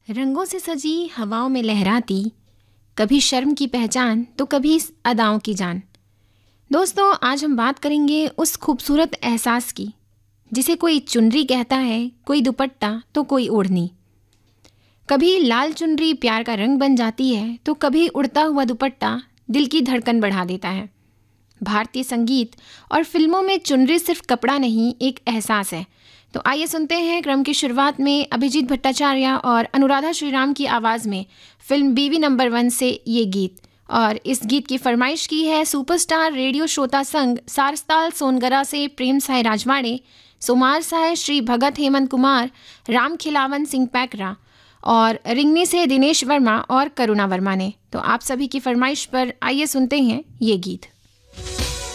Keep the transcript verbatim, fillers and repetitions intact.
रंगों से सजी हवाओं में लहराती, कभी शर्म की पहचान तो कभी अदाओं की जान। दोस्तों, आज हम बात करेंगे उस खूबसूरत एहसास की जिसे कोई चुनरी कहता है, कोई दुपट्टा तो कोई ओढ़नी। कभी लाल चुनरी प्यार का रंग बन जाती है तो कभी उड़ता हुआ दुपट्टा दिल की धड़कन बढ़ा देता है। भारतीय संगीत और फिल्मों में चुनरी सिर्फ कपड़ा नहीं, एक एहसास है। तो आइए सुनते हैं क्रम की शुरुआत में अभिजीत भट्टाचार्य और अनुराधा श्रीराम की आवाज़ में फिल्म बीवी नंबर वन से ये गीत। और इस गीत की फरमाइश की है सुपरस्टार रेडियो श्रोता संघ सारस्ताल सोनगरा से प्रेम साय राजवाड़े, सोमार साय श्री भगत हेमंत कुमार, राम खिलावन सिंह पैकरा और रिंगनी से दिनेश वर्मा और करुणा वर्मा ने। तो आप सभी की फरमाइश पर आइए सुनते हैं ये गीत।